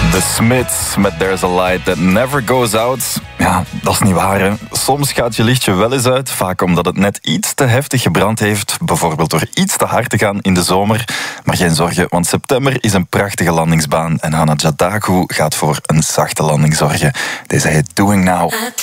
The Smiths met There's a Light That Never Goes Out. Ja, dat is niet waar, hè. Soms gaat je lichtje wel eens uit, vaak omdat het net iets te heftig gebrand heeft, bijvoorbeeld door iets te hard te gaan in de zomer. Maar geen zorgen, want september is een prachtige landingsbaan en Hannah Jadaku gaat voor een zachte landing zorgen. Deze heet Doing Now.